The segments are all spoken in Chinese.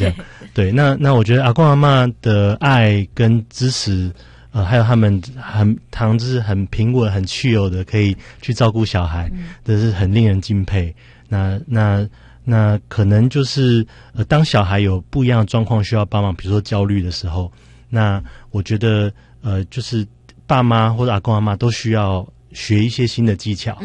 这样。对，那我觉得阿公阿嬷的爱跟支持，还有他们就是很平稳、很chill的，可以去照顾小孩，这是很令人敬佩。那可能就是当小孩有不一样的状况需要帮忙，比如说焦虑的时候，那我觉得就是爸妈或者阿公阿嬷都需要学一些新的技巧，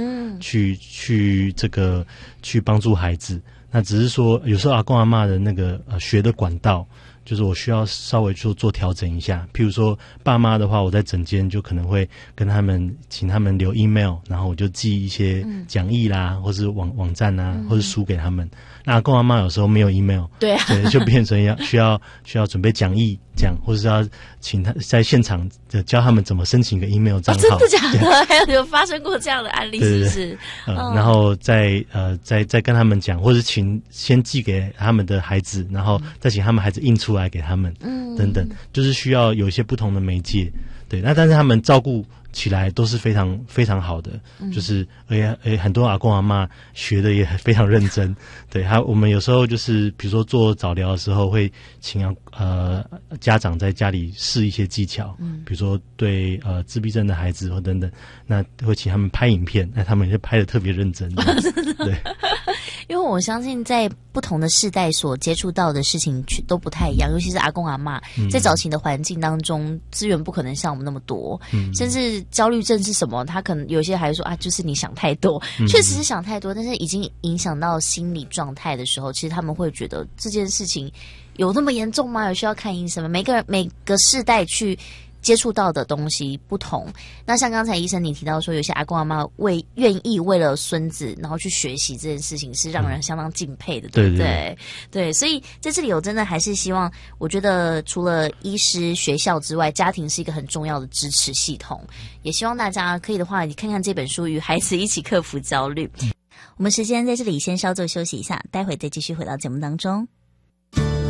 去帮助孩子。那只是说有时候阿公阿嬷的那个学的管道，就是我需要稍微做调整一下。譬如说爸妈的话，我在诊间就可能会跟他们请他们留 email， 然后我就寄一些讲义啦，或是网站啊，或是书给他们。那阿公阿嬷有时候没有 email， 对啊，对，就变成需要准备讲义这样，或是要请他在现场教他们怎么申请一个 email 账号。真的假的？还有发生过这样的案例是不是？然后再跟他们讲，或者先寄给他们的孩子，然后再请他们孩子印出来给他们，等等，就是需要有一些不同的媒介。对，那但是他们照顾起来都是非常非常好的，就是很多阿公阿嬷学的也非常认真。对，我们有时候就是比如说做早疗的时候，会请家长在家里试一些技巧，比如说对自闭症的孩子或等等，那会请他们拍影片，那他们也拍得特别认真。对。 因为我相信在不同的世代所接触到的事情都不太一样，尤其是阿公阿嬷在早期的环境当中，资源不可能像我们那么多，甚至焦虑症是什么，他可能有些还说就是你想太多，确实是想太多，但是已经影响到心理状态的时候，其实他们会觉得这件事情有那么严重吗？有需要看医生吗？每个世代去接触到的东西不同，那像刚才医生你提到说，有些阿公阿嬷愿意为了孙子然后去学习这件事情，是让人相当敬佩的，对不对？对，所以在这里我真的还是希望，我觉得除了医师、学校之外，家庭是一个很重要的支持系统，也希望大家可以的话，你看看这本书《与孩子一起克服焦虑》。我们时间在这里先稍作休息一下，待会再继续回到节目当中。